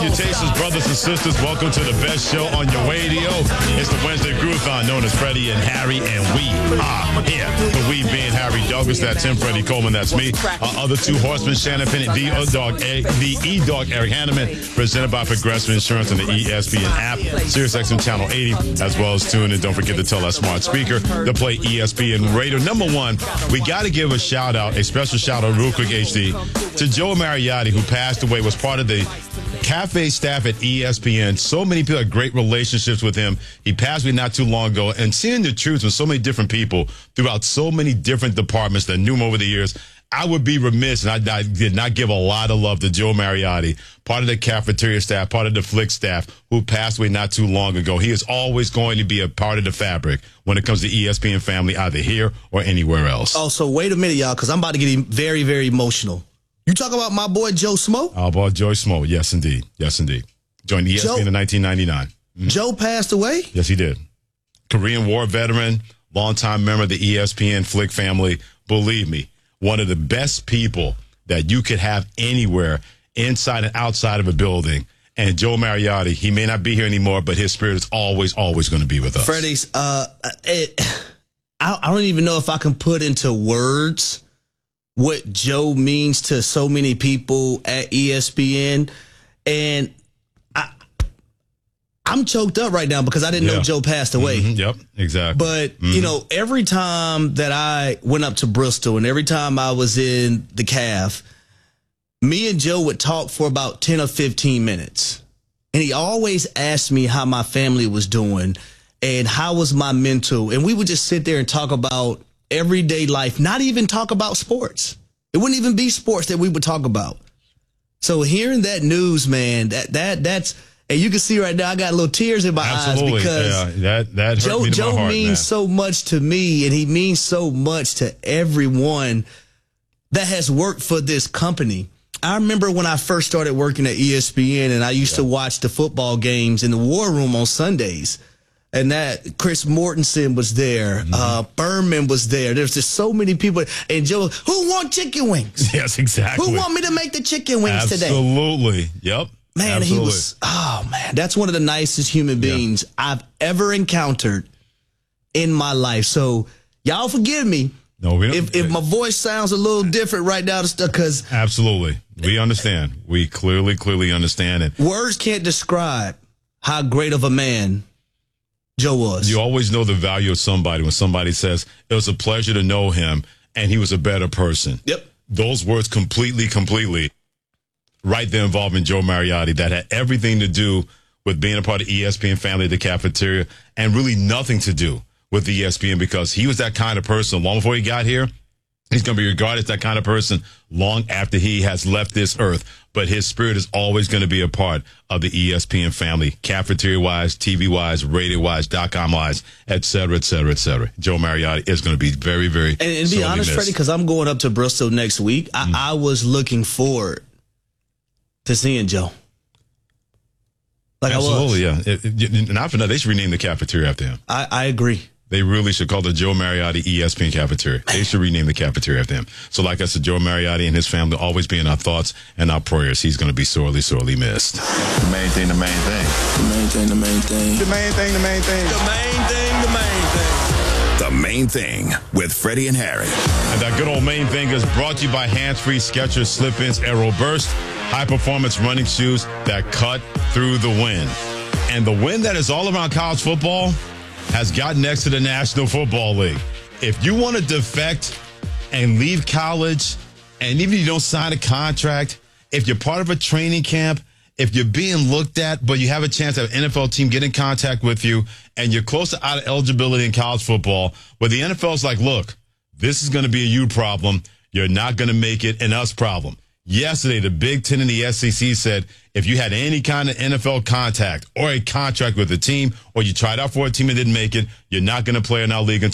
Salutations, brothers and sisters. Welcome to the best show on your radio. It's the Wednesday Groovethon, known as Freddie and Harry, and we are here. The we being Harry Douglas, that's him, Freddie Coleman, that's me. Our other two horsemen, Shannon Pennant, the E-Dog, Eric Hanneman, presented by Progressive Insurance and the ESPN app, SiriusXM Channel 80, as well as tune in. Don't forget to tell that smart speaker to play ESPN Radio. Number one, we got to give a shout-out, a special shout-out, real quick, HD, to Joe Mariotti, who passed away, was part of the cafe staff at ESPN. So many people had great relationships with him. He passed away not too long ago. And seeing the truth with so many different people throughout so many different departments that knew him over the years, I would be remiss, and I did not give a lot of love to Joe Mariotti, part of the cafeteria staff, part of the Flick staff, who passed away not too long ago. He is always going to be a part of the fabric when it comes to ESPN family, either here or anywhere else. Oh, so wait a minute, y'all, because I'm about to get very, very emotional. You talk about my boy Joe Smo? Oh, boy, Joe Smo. Yes, indeed. Yes, indeed. Joined ESPN in 1999. Mm-hmm. Joe passed away? Yes, he did. Korean War veteran, longtime member of the ESPN Flick family. Believe me, one of the best people that you could have anywhere, inside and outside of a building. And Joe Mariotti, he may not be here anymore, but his spirit is always going to be with us. Freddie's, I don't even know if I can put into words what Joe means to so many people at ESPN. And I'm choked up right now because I didn't know Joe passed away. Mm-hmm. Yep, exactly. But, you know, every time that I went up to Bristol and every time I was in the CAF, me and Joe would talk for about 10 or 15 minutes. And he always asked me how my family was doing and how was my mental. And we would just sit there and talk about everyday life, not even talk about sports. It wouldn't even be sports that we would talk about. So hearing that news, man, that's, and you can see right now I got little tears in my eyes because that Joe heart, means man. so much to me, and he means so much to everyone that has worked for this company. I remember when I first started working at ESPN, and I used to watch the football games in the War Room on Sundays. And that Chris Mortensen was there. Berman was there. There's just so many people. And Joe, who want chicken wings? Yes, exactly. Who want me to make the chicken wings today? Absolutely. Yep. Man, absolutely. he was, oh, man, that's one of the nicest human beings I've ever encountered in my life. So y'all forgive me if my voice sounds a little different right now, because absolutely. We understand. We clearly understand it. Words can't describe how great of a man Joe was. You always know the value of somebody when somebody says, it was a pleasure to know him and he was a better person. Yep. Those words completely right there involving Joe Mariotti, that had everything to do with being a part of ESPN family at the cafeteria and really nothing to do with ESPN, because he was that kind of person long before he got here. He's going to be regarded as that kind of person long after he has left this earth. But his spirit is always going to be a part of the ESPN family, cafeteria-wise, TV-wise, radio-wise, .com-wise, et cetera, et cetera, et cetera. Joe Mariotti is going to be very, very And to be honest, Freddie, because I'm going up to Bristol next week, I was looking forward to seeing Joe. Absolutely, yeah. Not for nothing, they should rename the cafeteria after him. I agree. They really should call the Joe Mariotti ESPN cafeteria. They should rename the cafeteria after him. So like I said, Joe Mariotti and his family always be in our thoughts and our prayers. He's going to be sorely missed. The main thing, the main thing. The main thing, the main thing. The main thing, the main thing. The main thing, the main thing. The Main Thing with Freddie and Harry. And that good old Main Thing is brought to you by Hands-Free Skechers Slip-Ins Aero Burst, high-performance running shoes that cut through the wind. And the wind that is all around college football has gotten next to the National Football League. If you want to defect and leave college, and even if you don't sign a contract, if you're part of a training camp, if you're being looked at, but you have a chance to have an NFL team get in contact with you, and you're close to out of eligibility in college football, where the NFL's like, look, this is going to be a you problem. You're not going to make it an us problem. Yesterday, the Big Ten and the SEC said if you had any kind of NFL contact or a contract with a team, or you tried out for a team and didn't make it, you're not going to play in our league